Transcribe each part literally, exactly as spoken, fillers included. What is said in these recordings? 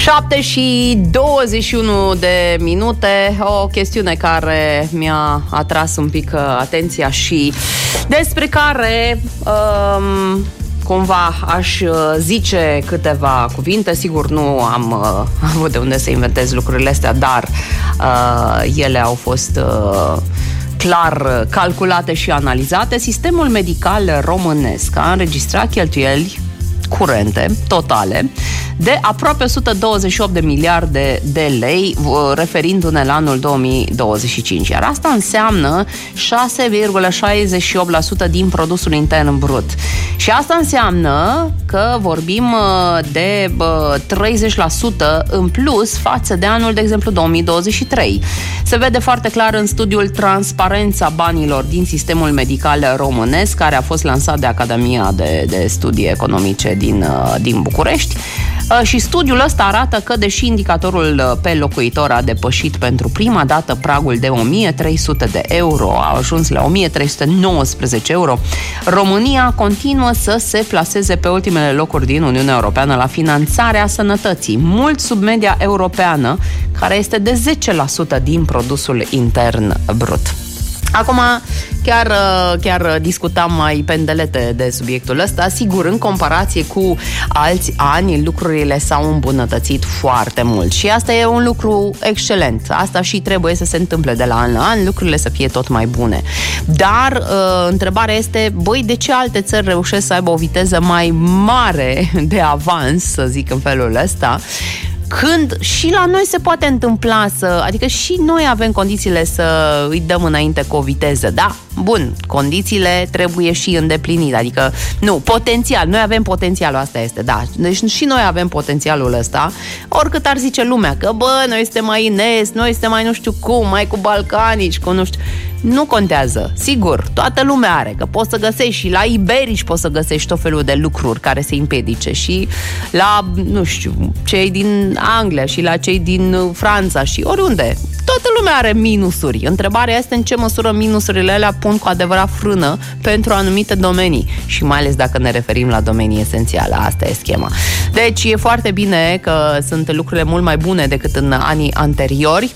șapte și douăzeci și unu de minute, o chestiune care mi-a atras un pic atenția și despre care um, cumva aș zice câteva cuvinte. Sigur, nu am uh, avut de unde să inventez lucrurile astea, dar uh, ele au fost uh, clar calculate și analizate. Sistemul medical românesc a înregistrat cheltuieli curente, totale, de aproape o sută douăzeci și opt de miliarde de lei, referindu-ne la anul două mii douăzeci și cinci. Iar asta înseamnă șase virgulă șaizeci și opt la sută din produsul intern brut. Și asta înseamnă că vorbim de treizeci la sută în plus față de anul, de exemplu, două mii douăzeci și trei. Se vede foarte clar în studiul Transparența banilor din sistemul medical românesc, care a fost lansat de Academia de, de Studii Economice din, din București. Și studiul ăsta arată că, deși indicatorul pe locuitor a depășit pentru prima dată pragul de o mie trei sute de euro, a ajuns la o mie trei sute nouăsprezece euro, România continuă să se plaseze pe ultimele locuri din Uniunea Europeană la finanțarea sănătății, mult sub media europeană, care este de zece la sută din produsul intern brut. Acum, chiar, chiar discutam mai pendelete de subiectul ăsta. Sigur, în comparație cu alți ani, lucrurile s-au îmbunătățit foarte mult și asta e un lucru excelent. Asta și trebuie să se întâmple de la an la an, lucrurile să fie tot mai bune. Dar întrebarea este, băi, de ce alte țări reușesc să aibă o viteză mai mare de avans, să zic în felul ăsta, când și la noi se poate întâmpla să, adică și noi avem condițiile să îi dăm înainte cu o viteză, da? Bun, condițiile trebuie și îndeplinite, adică, nu, potențial, noi avem potențialul, asta este, da, deci și noi avem potențialul ăsta, oricât ar zice lumea, că bă, noi suntem mai în est, noi suntem mai nu știu cum, mai cu balcanici, cu nu știu, nu contează, sigur, toată lumea are, că poți să găsești și la iberici poți să găsești tot felul de lucruri care se împiedice și la, nu știu, cei din Anglia și la cei din Franța și oriunde. Toată lumea are minusuri. Întrebarea este în ce măsură minusurile alea pun cu adevărat frână pentru anumite domenii și mai ales dacă ne referim la domenii esențiale. Asta e schema. Deci e foarte bine că sunt lucrurile mult mai bune decât în anii anteriori,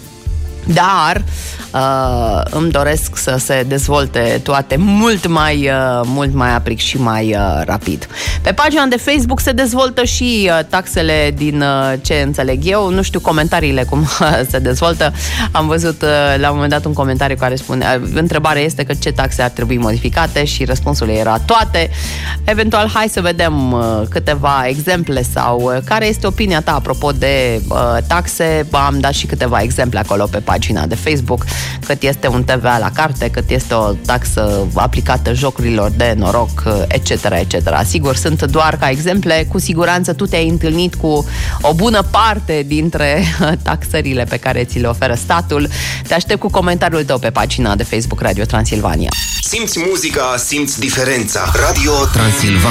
dar uh, îmi doresc să se dezvolte toate mult mai, uh, mult mai apric și mai uh, rapid. Pe pagina de Facebook se dezvoltă și uh, taxele din uh, ce înțeleg eu, nu știu comentariile cum uh, se dezvoltă. Am văzut uh, la un moment dat un comentariu care spune, uh, întrebarea este că ce taxe ar trebui modificate și răspunsul era toate. Eventual, hai să vedem uh, câteva exemple sau uh, care este opinia ta apropo de uh, taxe. Am dat și câteva exemple acolo pe pagina de Facebook, cât este un T V A la carte, cât este o taxă aplicată jocurilor de noroc, et cetera, et cetera. Sigur, sunt doar ca exemple, cu siguranță tu te-ai întâlnit cu o bună parte dintre taxările pe care ți le oferă statul. Te aștept cu comentariul tău pe pagina de Facebook Radio Transilvania. Simți muzica, simți diferența. Radio Transilvania.